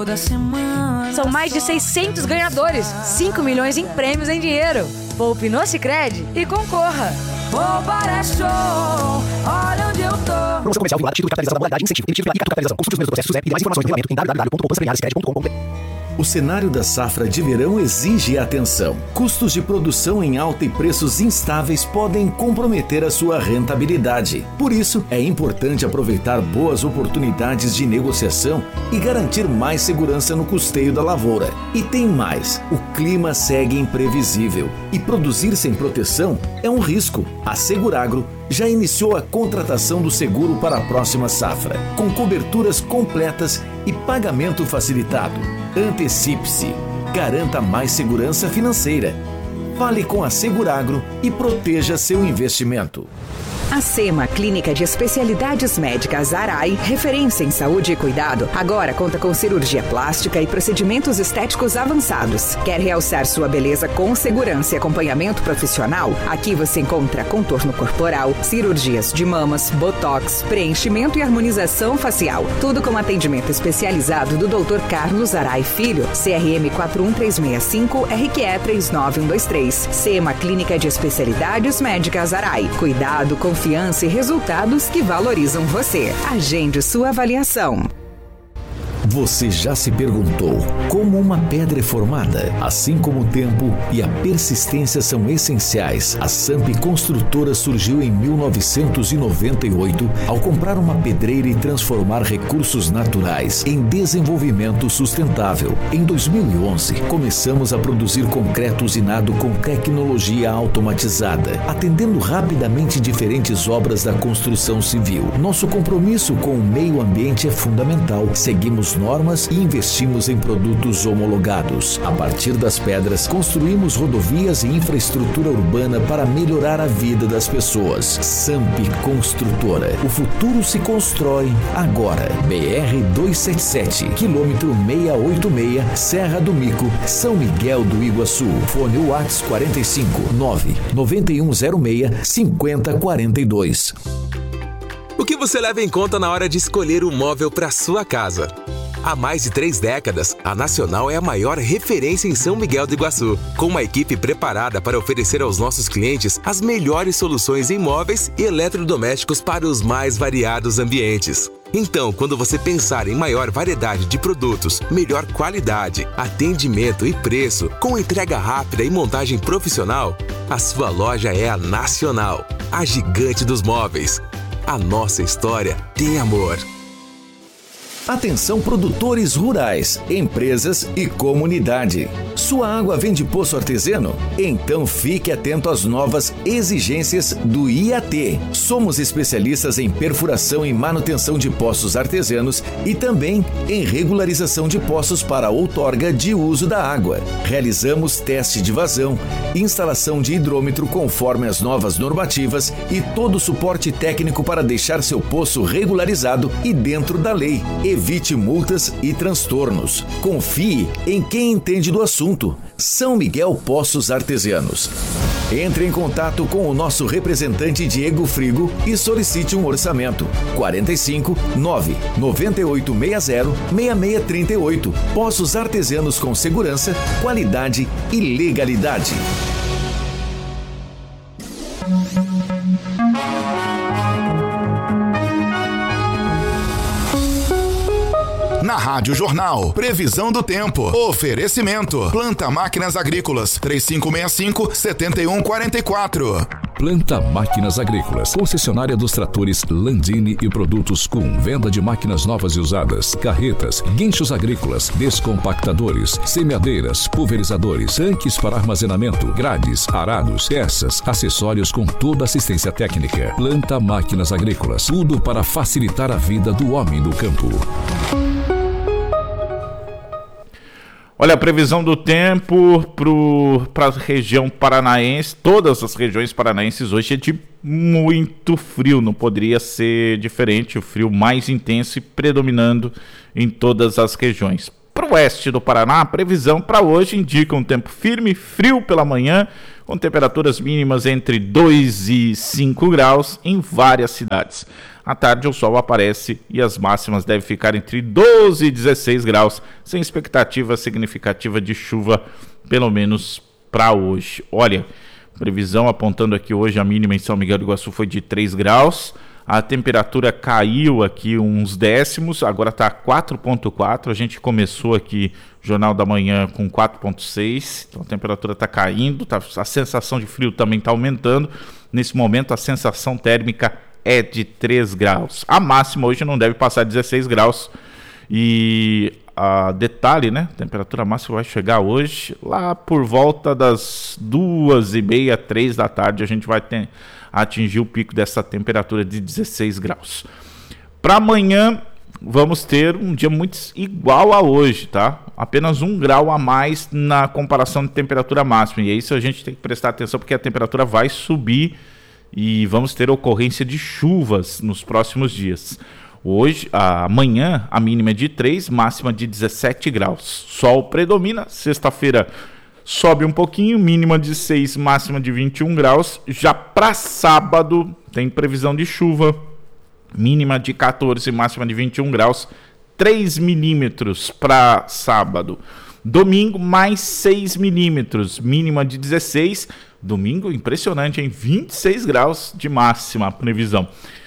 toda semana. São mais de 600 ganhadores, 5 milhões em prêmios em dinheiro. Poupe no Sicredi e concorra. Poupar é show, olha onde eu tô. Promoção comercial vinculada, título de capitalização da modalidade, incentivo, emitido pela capitalização. Consulte os meus processos e mais informações no regulamento em www.poupançasemiarescred.com.br. O cenário da safra de verão exige atenção. Custos de produção em alta e preços instáveis podem comprometer a sua rentabilidade. Por isso, é importante aproveitar boas oportunidades de negociação e garantir mais segurança no custeio da lavoura. E tem mais, o clima segue imprevisível e produzir sem proteção é um risco. A Seguragro já iniciou a contratação do seguro para a próxima safra, com coberturas completas e pagamento facilitado. Antecipe-se, garanta mais segurança financeira. Fale com a Seguragro e proteja seu investimento. A SEMA, Clínica de Especialidades Médicas Arai, referência em saúde e cuidado, agora conta com cirurgia plástica e procedimentos estéticos avançados. Quer realçar sua beleza com segurança e acompanhamento profissional? Aqui você encontra contorno corporal, cirurgias de mamas, botox, preenchimento e harmonização facial. Tudo com atendimento especializado do Dr. Carlos Arai Filho, CRM 41365, RQE 39123. SEMA, Clínica de Especialidades Médicas Arai. Cuidado, confiança e resultados que valorizam você. Agende sua avaliação. Você já se perguntou como uma pedra é formada? Assim como o tempo e a persistência são essenciais, a Samp Construtora surgiu em 1998 ao comprar uma pedreira e transformar recursos naturais em desenvolvimento sustentável. Em 2011, começamos a produzir concreto usinado com tecnologia automatizada, atendendo rapidamente diferentes obras da construção civil. Nosso compromisso com o meio ambiente é fundamental. Seguimos normas e investimos em produtos homologados. A partir das pedras, construímos rodovias e infraestrutura urbana para melhorar a vida das pessoas. Samp Construtora. O futuro se constrói agora. BR-277, quilômetro 686, Serra do Mico, São Miguel do Iguaçu. Fone WhatsApp 45 99106 5042. O que você leva em conta na hora de escolher um móvel para sua casa? Há mais de 3 décadas, a Nacional é a maior referência em São Miguel do Iguaçu, com uma equipe preparada para oferecer aos nossos clientes as melhores soluções em móveis e eletrodomésticos para os mais variados ambientes. Então, quando você pensar em maior variedade de produtos, melhor qualidade, atendimento e preço, com entrega rápida e montagem profissional, a sua loja é a Nacional, a gigante dos móveis. A nossa história tem amor. Atenção produtores rurais, empresas e comunidade. Sua água vem de poço artesiano? Então fique atento às novas exigências do IAT. Somos especialistas em perfuração e manutenção de poços artesianos e também em regularização de poços para outorga de uso da água. Realizamos teste de vazão, instalação de hidrômetro conforme as novas normativas e todo o suporte técnico para deixar seu poço regularizado e dentro da lei. Evite multas e transtornos. Confie em quem entende do assunto. São Miguel Poços Artesianos. Entre em contato com o nosso representante Diego Frigo e solicite um orçamento. 45 99860 6638. Poços Artesianos com segurança, qualidade e legalidade. Na Rádio Jornal, previsão do tempo. Oferecimento. Planta Máquinas Agrícolas, 3565-7144. Planta Máquinas Agrícolas, concessionária dos tratores Landini e produtos com venda de máquinas novas e usadas, carretas, guinchos agrícolas, descompactadores, semeadeiras, pulverizadores, tanques para armazenamento, grades, arados, peças, acessórios com toda assistência técnica. Planta Máquinas Agrícolas, tudo para facilitar a vida do homem do campo. Olha, a previsão do tempo para a região paranaense, todas as regiões paranaenses hoje é de muito frio, não poderia ser diferente, o frio mais intenso e predominando em todas as regiões. Para o oeste do Paraná, a previsão para hoje indica um tempo firme, frio pela manhã, com temperaturas mínimas entre 2 e 5 graus em várias cidades. À tarde o sol aparece e as máximas devem ficar entre 12 e 16 graus, sem expectativa significativa de chuva, pelo menos para hoje. Olha, previsão apontando aqui hoje a mínima em São Miguel do Iguaçu foi de 3 graus. A temperatura caiu aqui uns décimos, agora está 4,4. A gente começou aqui o Jornal da Manhã com 4,6. Então a temperatura está caindo, a sensação de frio também está aumentando. Nesse momento a sensação térmica é de 3 graus. A máxima hoje não deve passar 16 graus. E detalhe, né? A temperatura máxima vai chegar hoje lá por volta das 2h30, 3 da tarde. A gente vai atingir o pico dessa temperatura de 16 graus. Para amanhã vamos ter um dia muito igual a hoje, tá? Apenas 1 grau a mais na comparação de temperatura máxima. E é isso a gente tem que prestar atenção, porque a temperatura vai subir e vamos ter ocorrência de chuvas nos próximos dias. Amanhã a mínima é de 3, máxima de 17 graus. Sol predomina, sexta-feira sobe um pouquinho, mínima de 6, máxima de 21 graus. Já para sábado tem previsão de chuva, mínima de 14, máxima de 21 graus, 3 milímetros para sábado. Domingo mais 6 milímetros, mínima de 16. Domingo impressionante, hein? 26 graus de máxima a previsão.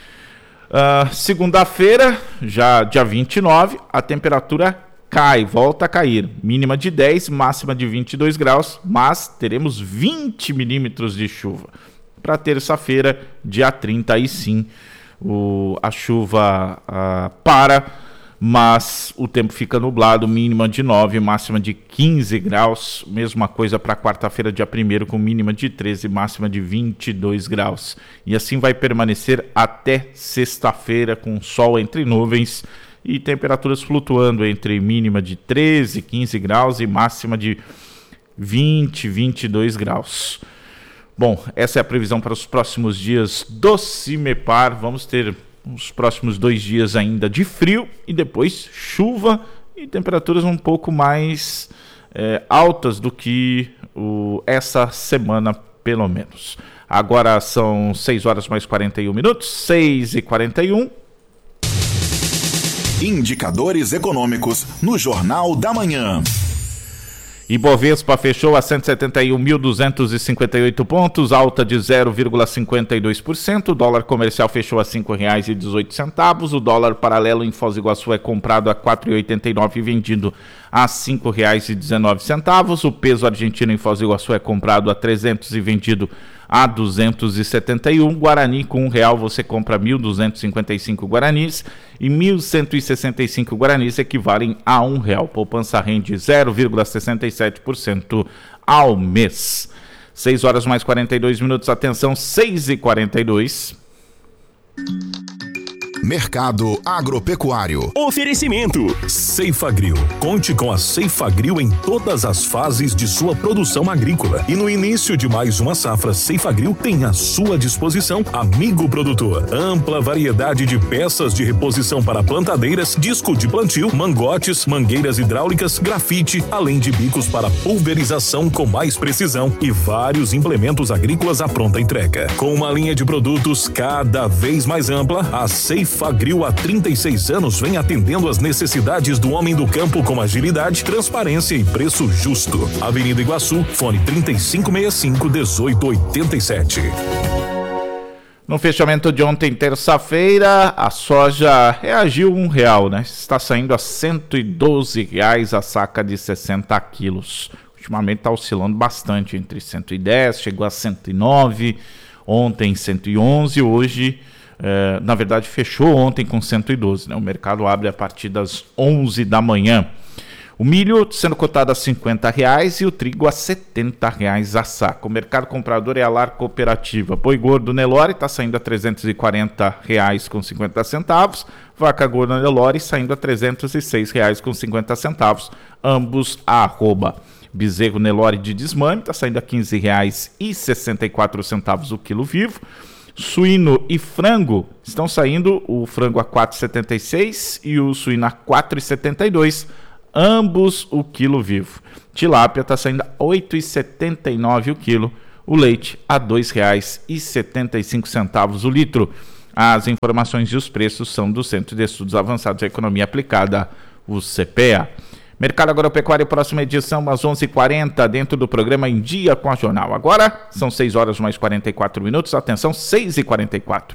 Segunda-feira, já dia 29, a temperatura cai, volta a cair. Mínima de 10, máxima de 22 graus, mas teremos 20 milímetros de chuva. Para terça-feira, dia 30, aí sim, a chuva para, mas o tempo fica nublado, mínima de 9, máxima de 15 graus. Mesma coisa para quarta-feira, dia 1º, com mínima de 13, máxima de 22 graus. E assim vai permanecer até sexta-feira, com sol entre nuvens e temperaturas flutuando entre mínima de 13, 15 graus e máxima de 20, 22 graus. Bom, essa é a previsão para os próximos dias do CIMEPAR. Vamos ter os próximos 2 dias ainda de frio e depois chuva e temperaturas um pouco mais altas do que essa semana, pelo menos. Agora são 6 horas mais 41 minutos, 6h41. Indicadores econômicos no Jornal da Manhã. Ibovespa fechou a 171.258 pontos, alta de 0,52%. O dólar comercial fechou a R$ 5,18. O dólar paralelo em Foz do Iguaçu é comprado a R$ 4,89 e vendido a R$ 5,19. O peso argentino em Foz do Iguaçu é comprado a 300 e vendido a 271. Guarani com R$1 você compra 1.255 guaranis e 1.165 guaranis equivalem a R$1. Poupança rende 0,67% ao mês. 6 horas mais 42 minutos, atenção, 6h42. Mercado agropecuário. Oferecimento Ceifagrill. Conte com a Ceifagrill em todas as fases de sua produção agrícola. E no início de mais uma safra, Ceifagrill tem à sua disposição, amigo produtor, ampla variedade de peças de reposição para plantadeiras, disco de plantio, mangotes, mangueiras hidráulicas, grafite, além de bicos para pulverização com mais precisão e vários implementos agrícolas à pronta entrega. Com uma linha de produtos cada vez mais ampla, a Ceifagrill há 36 anos vem atendendo as necessidades do homem do campo com agilidade, transparência e preço justo. Avenida Iguaçu, fone 3565-1887. No fechamento de ontem, terça-feira, a soja reagiu R$1, né? Está saindo a R$ 112 a saca de 60 quilos. Ultimamente está oscilando bastante, entre 110, chegou a 109, ontem 111, hoje... na verdade fechou ontem com 112, né? O mercado abre a partir das 11 da manhã. O milho sendo cotado a R$50 e o trigo a R$70 a saca. O mercado comprador é a Lar Cooperativa. Boi gordo Nelore está saindo a R$340,50. Vaca gorda Nelore saindo a R$306,50. Ambos a arroba. Bezerro Nelore de desmame está saindo a R$15,64 o quilo vivo. Suíno e frango estão saindo, o frango a R$4,76 e o suíno a R$4,72, ambos o quilo vivo. Tilápia está saindo a R$ 8,79 o quilo, o leite a R$ 2,75 o litro. As informações e os preços são do Centro de Estudos Avançados de Economia Aplicada, o CPEA. Mercado Agropecuário, próxima edição, às 11h40, dentro do programa Em Dia com a Jornal. Agora, são 6 horas mais 44 minutos. Atenção, 6h44.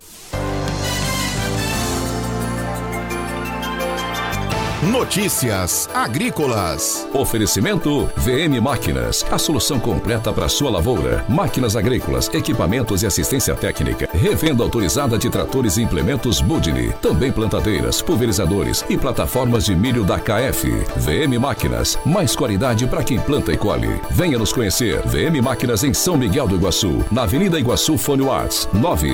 Notícias agrícolas. Oferecimento VM Máquinas, a solução completa para sua lavoura. Máquinas agrícolas, equipamentos e assistência técnica. Revenda autorizada de tratores e implementos Budini. Também plantadeiras, pulverizadores e plataformas de milho da KF. VM Máquinas, mais qualidade para quem planta e colhe. Venha nos conhecer. VM Máquinas em São Miguel do Iguaçu, na Avenida Iguaçu, Fone Arts,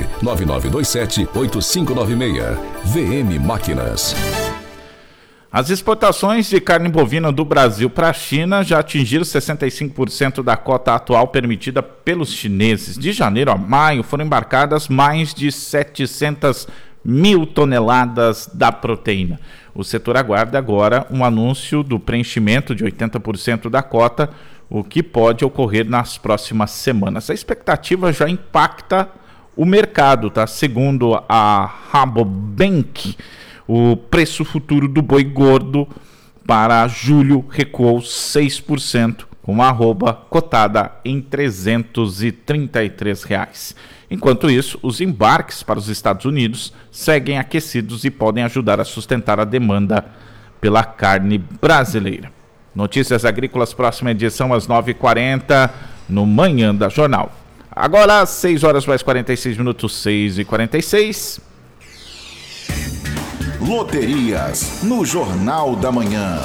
99927-8596. VM Máquinas. As exportações de carne bovina do Brasil para a China já atingiram 65% da cota atual permitida pelos chineses. De janeiro a maio foram embarcadas mais de 700 mil toneladas da proteína. O setor aguarda agora um anúncio do preenchimento de 80% da cota, o que pode ocorrer nas próximas semanas. A expectativa já impacta o mercado, tá? Segundo a Rabobank, o preço futuro do boi gordo para julho recuou 6%, com a arroba cotada em R$ 333 reais. Enquanto isso, os embarques para os Estados Unidos seguem aquecidos e podem ajudar a sustentar a demanda pela carne brasileira. Notícias agrícolas, próxima edição às 9h40, no Manhã da Jornal. Agora, 6 horas mais 46 minutos, 6h46. Loterias no Jornal da Manhã.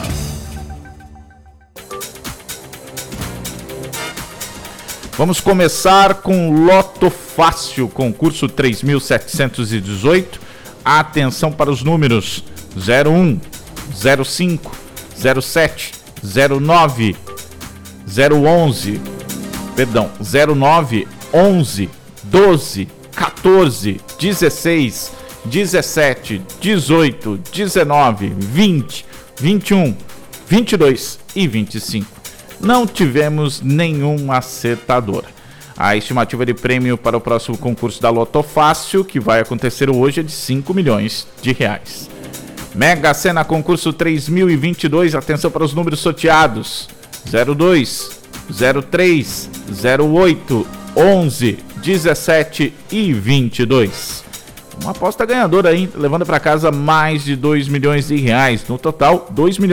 Vamos começar com Loto Fácil, concurso 3.718. Atenção para os números 01, 05, 07, 09, 011, perdão, 09, 11, 12, 14, 16, 17, 18, 19, 20, 21, 22 e 25. Não tivemos nenhum acertador. A estimativa de prêmio para o próximo concurso da Loto Fácil, que vai acontecer hoje, é de 5 milhões de reais. Mega Sena concurso 3022, atenção para os números sorteados: 02, 03, 08, 11, 17 e 22. Uma aposta ganhadora aí, levando para casa mais de 2 milhões de reais. No total,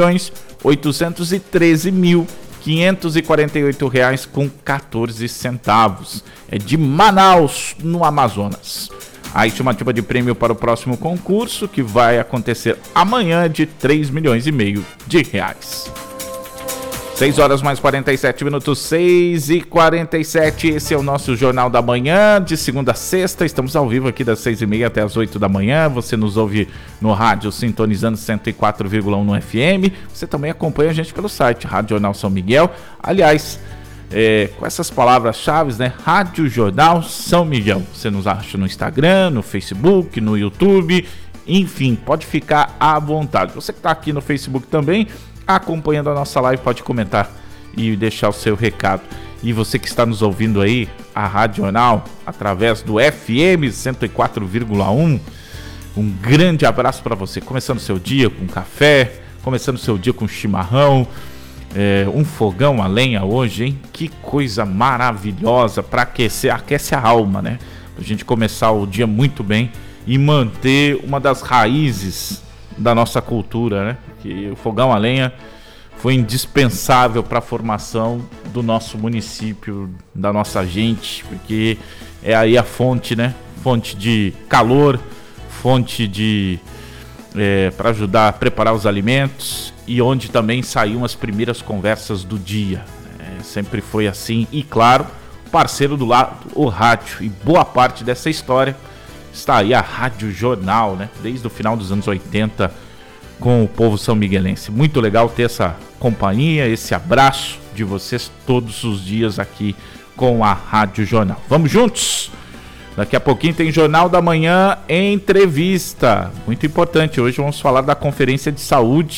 2.813.548 reais com 14 centavos. É de Manaus, no Amazonas. A estimativa de prêmio para o próximo concurso, que vai acontecer amanhã, é de 3 milhões e meio de reais. 6 horas mais 47 minutos, 6h47, esse é o nosso Jornal da Manhã, de segunda a sexta, estamos ao vivo aqui das 6h30 até as 8 da manhã, você nos ouve no rádio sintonizando 104,1 no FM, você também acompanha a gente pelo site Rádio Jornal São Miguel, aliás, com essas palavras-chave, né, Rádio Jornal São Miguel, você nos acha no Instagram, no Facebook, no YouTube, enfim, pode ficar à vontade, você que está aqui no Facebook também, acompanhando a nossa live, pode comentar e deixar o seu recado. E você que está nos ouvindo aí, a Rádio Jornal, através do FM 104,1, um grande abraço para você. Começando o seu dia com café, começando o seu dia com chimarrão, um fogão a lenha hoje, hein? Que coisa maravilhosa para aquece a alma, né? Pra gente começar o dia muito bem e manter uma das raízes da nossa cultura, né? Que o fogão a lenha foi indispensável para a formação do nosso município, da nossa gente, porque é aí a fonte, né? Fonte de calor, fonte de para ajudar a preparar os alimentos e onde também saíam as primeiras conversas do dia. Sempre foi assim e, claro, parceiro do lado, o rádio, e boa parte dessa história está aí a Rádio Jornal, né? Desde o final dos anos 80, com o povo são miguelense. Muito legal ter essa companhia, esse abraço de vocês todos os dias aqui com a Rádio Jornal. Vamos juntos? Daqui a pouquinho tem Jornal da Manhã Entrevista. Muito importante, hoje vamos falar da Conferência de Saúde,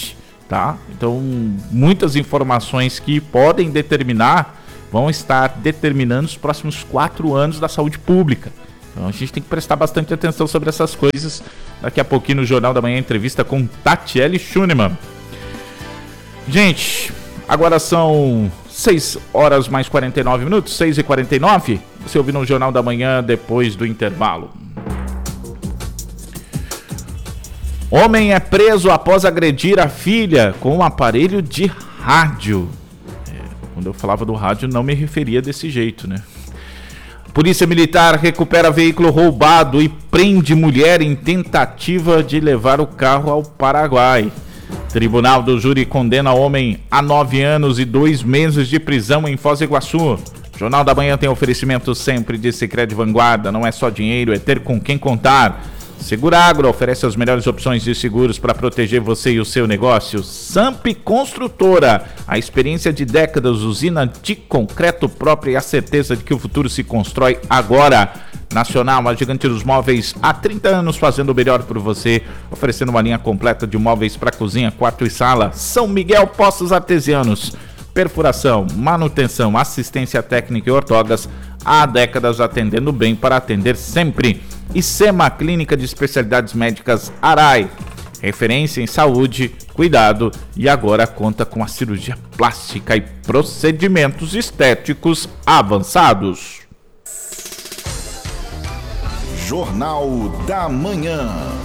tá? Então, muitas informações que podem determinar, vão estar determinando os próximos 4 anos da saúde pública. Então, a gente tem que prestar bastante atenção sobre essas coisas. Daqui a pouquinho no Jornal da Manhã, entrevista com Tatiele Schunemann. Gente, agora são 6 horas mais 49 minutos, 6h49. Você ouviu no Jornal da Manhã depois do intervalo. Homem é preso após agredir a filha com um aparelho de rádio. Quando eu falava do rádio, não me referia desse jeito, né? Polícia Militar recupera veículo roubado e prende mulher em tentativa de levar o carro ao Paraguai. Tribunal do Júri condena homem a 9 anos e 2 meses de prisão em Foz do Iguaçu. Jornal da Manhã tem oferecimento sempre de Sicredi Vanguarda. Não é só dinheiro, é ter com quem contar. Seguragro oferece as melhores opções de seguros para proteger você e o seu negócio. Samp Construtora, a experiência de décadas, usina de concreto própria e a certeza de que o futuro se constrói agora. Nacional, a gigante dos móveis, há 30 anos fazendo o melhor por você, oferecendo uma linha completa de móveis para cozinha, quarto e sala. São Miguel Poços Artesianos, perfuração, manutenção, assistência técnica e ortogas, há décadas atendendo bem para atender sempre. E SEMA, Clínica de Especialidades Médicas Arai, referência em saúde, cuidado e agora conta com a cirurgia plástica e procedimentos estéticos avançados. Jornal da Manhã.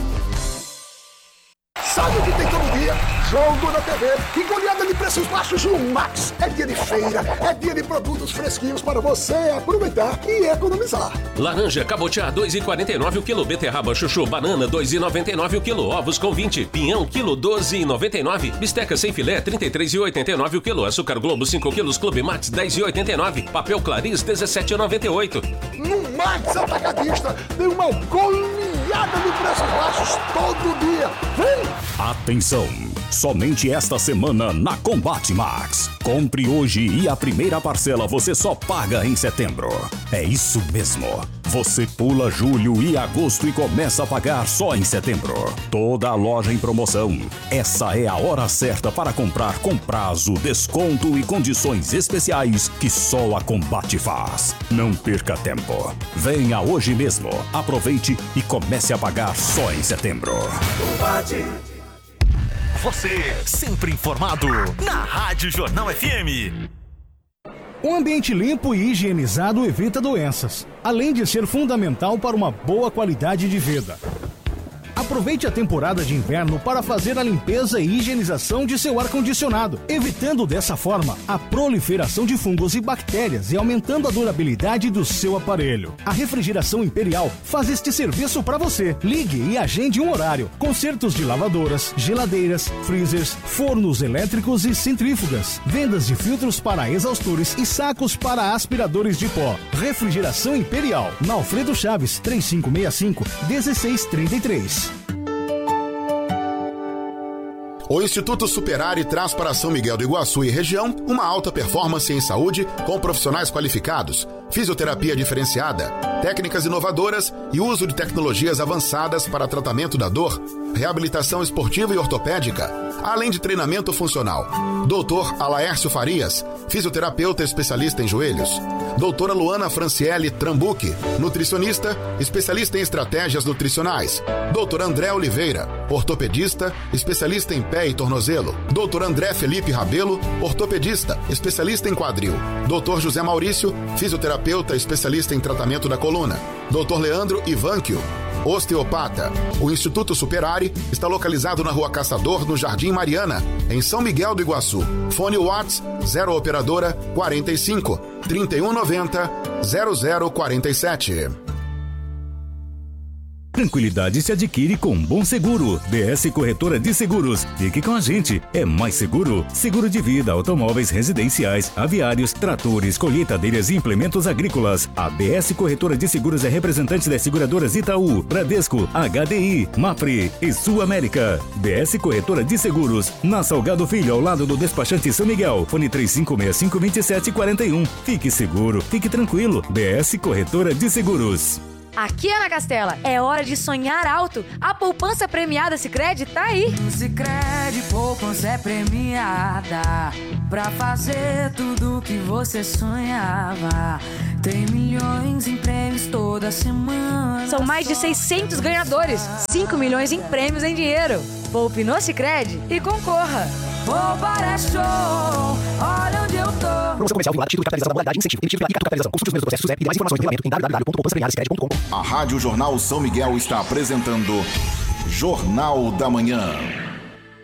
Sabe o que tem todo dia? Jogo da TV e goleada de preços baixos no Max. É dia de feira, é dia de produtos fresquinhos para você aproveitar e economizar. Laranja cabotiá 2,49 o quilo, beterraba chuchu, banana 2,99 o quilo, ovos com 20, pinhão quilo 12,99, bisteca sem filé 33,89 o quilo, açúcar Globo 5 quilos, Clube Max 10,89, papel Clarice 17,98. No Max Atacadista tem uma goleada de preços baixos todo dia. Vem! Atenção! Somente esta semana na Combate Max. Compre hoje e a primeira parcela você só paga em setembro. É isso mesmo. Você pula julho e agosto e começa a pagar só em setembro. Toda a loja em promoção. Essa é a hora certa para comprar com prazo, desconto e condições especiais que só a Combate faz. Não perca tempo. Venha hoje mesmo. Aproveite e comece a pagar só em setembro. Combate. Você sempre informado na Rádio Jornal FM. Um ambiente limpo e higienizado evita doenças, além de ser fundamental para uma boa qualidade de vida. Aproveite a temporada de inverno para fazer a limpeza e higienização de seu ar-condicionado, evitando dessa forma a proliferação de fungos e bactérias e aumentando a durabilidade do seu aparelho. A Refrigeração Imperial faz este serviço para você. Ligue e agende um horário. Consertos de lavadoras, geladeiras, freezers, fornos elétricos e centrífugas. Vendas de filtros para exaustores e sacos para aspiradores de pó. Refrigeração Imperial, na Alfredo Chaves, 3565-1633. O Instituto Superare traz para São Miguel do Iguaçu e região uma alta performance em saúde com profissionais qualificados, fisioterapia diferenciada, técnicas inovadoras e uso de tecnologias avançadas para tratamento da dor, reabilitação esportiva e ortopédica, além de treinamento funcional. Dr. Alaércio Farias, fisioterapeuta especialista em joelhos. Doutora Luana Franciele Trambuque, nutricionista, especialista em estratégias nutricionais. Doutor André Oliveira, ortopedista, especialista em pé e tornozelo. Doutor André Felipe Rabelo, ortopedista, especialista em quadril. Doutor José Maurício, fisioterapeuta, especialista em tratamento da coluna. Doutor Leandro Ivanquio, osteopata. O Instituto Superare está localizado na Rua Caçador, no Jardim Mariana, em São Miguel do Iguaçu. Fone Whats 0 operadora 45 3190 0047. Tranquilidade se adquire com um bom seguro. BS Corretora de Seguros. Fique com a gente. É mais seguro. Seguro de vida, automóveis residenciais, aviários, tratores, colheitadeiras e implementos agrícolas. A BS Corretora de Seguros é representante das seguradoras Itaú, Bradesco, HDI, Mapfre e Sul América. BS Corretora de Seguros. Na Salgado Filho, ao lado do despachante São Miguel. Fone 3565-2741. Fique seguro. Fique tranquilo. BS Corretora de Seguros. Aqui, Ana Castela, é hora de sonhar alto. A poupança premiada Sicredi tá aí. No Sicredi, poupança é premiada pra fazer tudo que você sonhava. Tem milhões em prêmios toda semana. São mais de 600 ganhadores, 5 milhões em prêmios em dinheiro. Poupe no Sicredi e concorra. Poupar é show, olha onde eu tô. Promoção comercial vinculada, título de capitalização da modalidade, incentivo, emitido pela Capitalização. Consulte os meus processos e mais informações no regulamento em www.poupançapremiadasicredi.com. A Rádio Jornal São Miguel está apresentando Jornal da Manhã.